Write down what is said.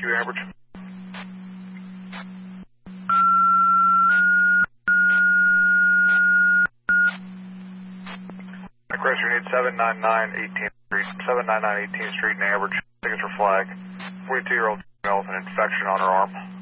42 Ambridge. Chris, you need 799 18th Street, 799 18th Street in Ambridge. Tickets for flag. 42-year-old female with an infection on her arm.